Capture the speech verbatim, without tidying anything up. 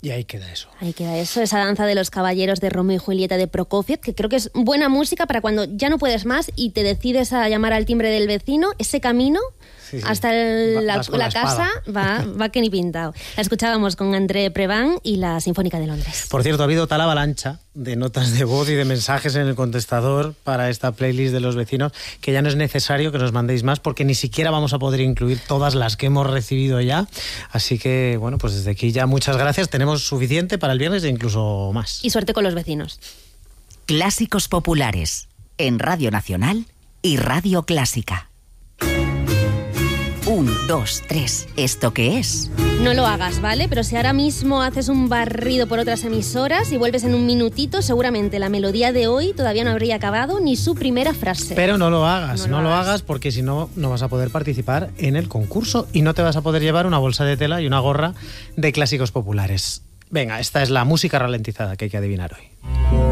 Y ahí queda eso. Ahí queda eso, esa danza de los caballeros de Romeo y Julieta de Prokofiev, que creo que es buena música para cuando ya no puedes más y te decides a llamar al timbre del vecino, ese camino sí, sí. hasta el, va, la, la, la casa va, va que ni pintado. La escuchábamos con André Previn y la Sinfónica de Londres. Por cierto, ha habido tal avalancha de notas de voz y de mensajes en el contestador para esta playlist de los vecinos que ya no es necesario que nos mandéis más porque ni siquiera vamos a poder incluir todas las que hemos recibido ya. Así que, bueno, pues desde aquí ya muchas gracias. Tenemos suficiente para el viernes e incluso más. Y suerte con los vecinos. Clásicos populares en Radio Nacional y Radio Clásica. Un, dos, tres. ¿Esto qué es? No lo hagas, ¿vale? Pero si ahora mismo haces un barrido por otras emisoras y vuelves en un minutito, seguramente la melodía de hoy todavía no habría acabado ni su primera frase. Pero no lo hagas, no, no lo, lo hagas. hagas porque si no, no vas a poder participar en el concurso y no te vas a poder llevar una bolsa de tela y una gorra de clásicos populares. Venga, esta es la música ralentizada que hay que adivinar hoy.